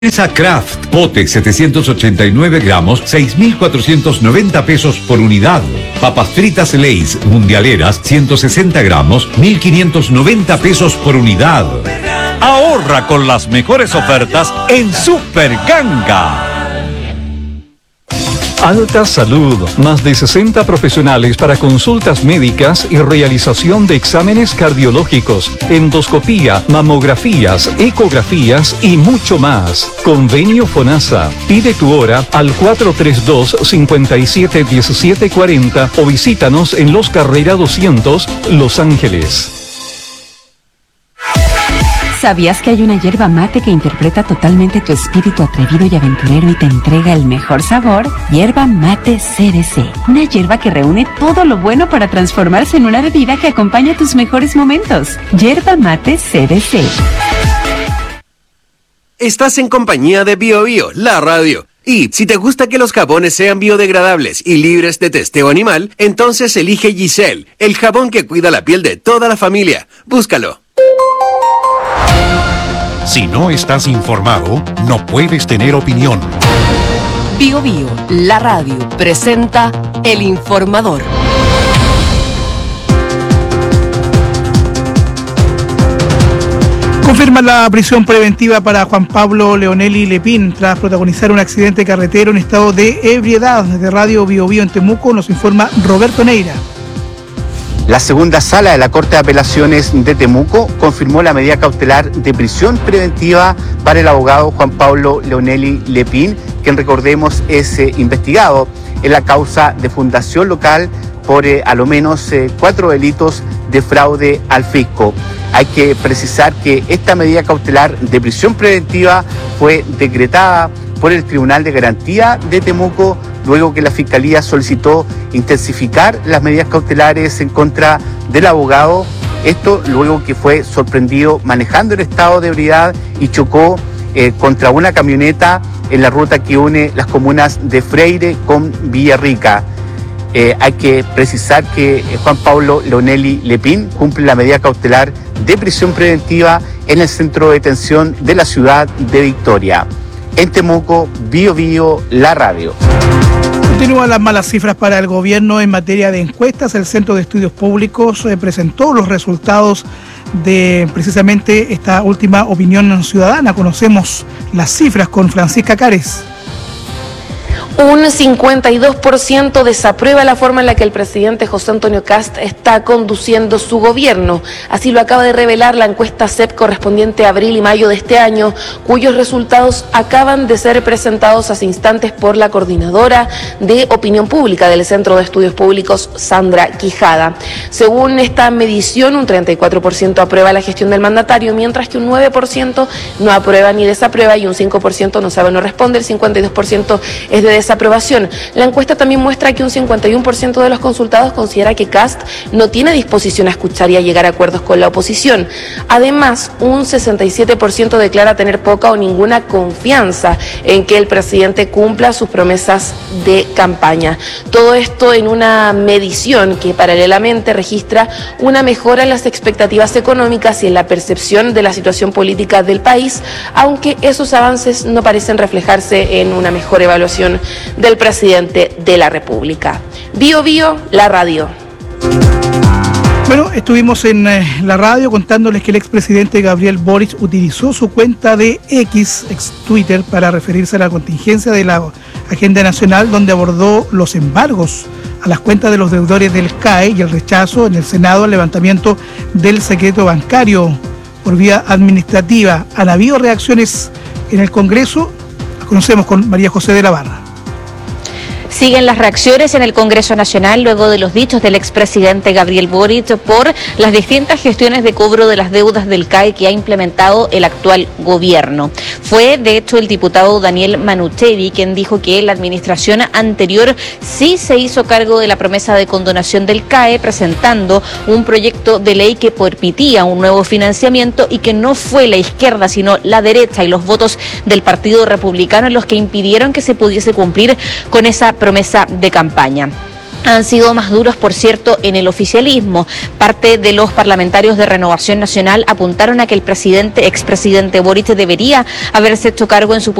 Esa Kraft, pote 789 gramos, 6.490 pesos por unidad. Papas fritas Lay's mundialeras, 160 gramos, 1.590 pesos por unidad. Ahorra con las mejores ofertas en Super Ganga. Alta Salud, más de 60 profesionales para consultas médicas y realización de exámenes cardiológicos, endoscopía, mamografías, ecografías y mucho más. Convenio FONASA. Pide tu hora al 432-571740 o visítanos en Los Carrera 200, Los Ángeles. ¿Sabías que hay una yerba mate que interpreta totalmente tu espíritu atrevido y aventurero y te entrega el mejor sabor? Yerba mate CDC. Una yerba que reúne todo lo bueno para transformarse en una bebida que acompaña tus mejores momentos. Yerba mate CDC. Estás en compañía de BioBio, la radio. Y si te gusta que los jabones sean biodegradables y libres de testeo animal, entonces elige Giselle, el jabón que cuida la piel de toda la familia. Búscalo. Si no estás informado, no puedes tener opinión. BioBio, la radio, presenta El Informador. Confirma la prisión preventiva para Juan Pablo Leonelli Lepín tras protagonizar un accidente carretero en estado de ebriedad. De Radio BioBio en Temuco nos informa Roberto Neira. La segunda sala de la Corte de Apelaciones de Temuco confirmó la medida cautelar de prisión preventiva para el abogado Juan Pablo Leonelli Lepín, quien recordemos es investigado en la causa de fundación local por a lo menos 4 delitos de fraude al fisco. Hay que precisar que esta medida cautelar de prisión preventiva fue decretada por el Tribunal de Garantía de Temuco, luego que la Fiscalía solicitó intensificar las medidas cautelares en contra del abogado. Esto luego que fue sorprendido manejando en estado de ebriedad y chocó contra una camioneta en la ruta que une las comunas de Freire con Villarrica. Hay que precisar que Juan Pablo Leonelli Lepín cumple la medida cautelar de prisión preventiva en el centro de detención de la ciudad de Victoria. En Temuco, BioBio, la radio. Continúan las malas cifras para el gobierno en materia de encuestas. El Centro de Estudios Públicos presentó los resultados de precisamente esta última opinión ciudadana. Conocemos las cifras con Francisca Cárez. Un 52% desaprueba la forma en la que el presidente José Antonio Kast está conduciendo su gobierno. Así lo acaba de revelar la encuesta CEP correspondiente a abril y mayo de este año, cuyos resultados acaban de ser presentados hace instantes por la coordinadora de opinión pública del Centro de Estudios Públicos, Sandra Quijada. Según esta medición, un 34% aprueba la gestión del mandatario, mientras que un 9% no aprueba ni desaprueba y un 5% no sabe o no responde. El 52% es de desaprobación. La encuesta también muestra que un 51% de los consultados considera que Kast no tiene disposición a escuchar y a llegar a acuerdos con la oposición. Además, un 67% declara tener poca o ninguna confianza en que el presidente cumpla sus promesas de campaña. Todo esto en una medición que paralelamente registra una mejora en las expectativas económicas y en la percepción de la situación política del país, aunque esos avances no parecen reflejarse en una mejor evaluación del presidente de la República. BioBio, la radio. Bueno, estuvimos en la radio contándoles que el expresidente Gabriel Boric utilizó su cuenta de ex Twitter, para referirse a la contingencia de la agenda nacional, donde abordó los embargos a las cuentas de los deudores del CAE y el rechazo en el Senado al levantamiento del secreto bancario por vía administrativa. ¿Han habido reacciones en el Congreso? Las conocemos con María José de la Barra. Siguen las reacciones en el Congreso Nacional luego de los dichos del expresidente Gabriel Boric por las distintas gestiones de cobro de las deudas del CAE que ha implementado el actual gobierno. Fue, de hecho, el diputado Daniel Manuchevi quien dijo que la administración anterior sí se hizo cargo de la promesa de condonación del CAE, presentando un proyecto de ley que permitía un nuevo financiamiento y que no fue la izquierda, sino la derecha y los votos del Partido Republicano los que impidieron que se pudiese cumplir con esa promesa de campaña. han sido más duros, por cierto, en el oficialismo. Parte de los parlamentarios de Renovación Nacional apuntaron a que el expresidente Boric debería haberse hecho cargo en su